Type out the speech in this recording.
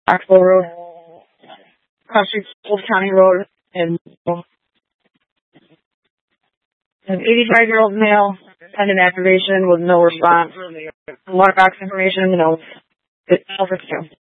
Knoxville Road, across street Old County Road, and an 85-year-old male pending activation with no response. Waterbox information, no. It's over 2.